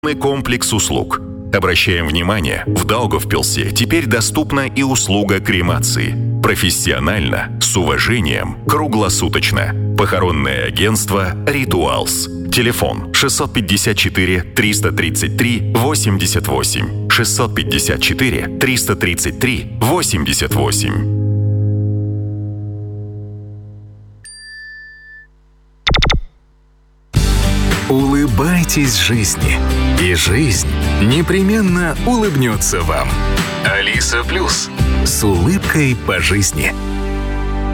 Комплекс услуг. Обращаем внимание, в Даугавпилсе теперь доступна и услуга кремации. Профессионально, с уважением, круглосуточно. Похоронное агентство «Ритуалс». Телефон 654-333-88. 654-333-88. Улыбайтесь жизни, и жизнь непременно улыбнется вам. Алиса Плюс. С улыбкой по жизни.